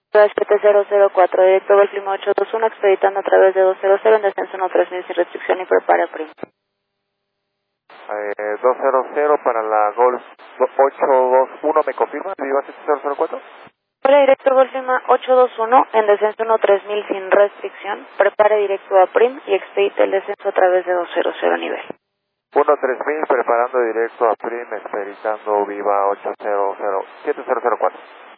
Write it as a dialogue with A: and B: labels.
A: 7004, directo Golf Lima 821, expeditando a través de 200 en descenso 13000 sin restricción y prepara PRIM.
B: 200 para la Golf 821, ¿me confirma? ¿Viva 7004?
A: Hola, directo Golf Lima 821, en descenso 13000 sin restricción, prepare directo a PRIM y expedite el descenso a través de 200 nivel.
B: 13000, preparando directo a PRIM, expeditando Viva 7004.